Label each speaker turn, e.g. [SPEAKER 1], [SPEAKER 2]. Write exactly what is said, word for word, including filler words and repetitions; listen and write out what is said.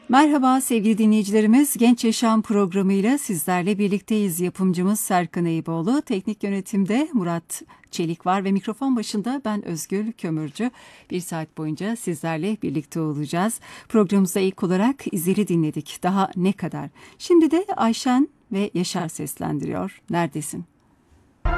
[SPEAKER 1] Merhaba sevgili dinleyicilerimiz. Genç Yaşam programıyla sizlerle birlikteyiz. Yapımcımız Serkan Eyüboğlu, teknik yönetimde Murat Çelik var ve mikrofon başında ben Özgül Kömürcü. Bir saat boyunca sizlerle birlikte olacağız. Programımızda ilk olarak İzel'i dinledik. Daha ne kadar? Şimdi de Ayşen ve Yaşar seslendiriyor. Neredesin?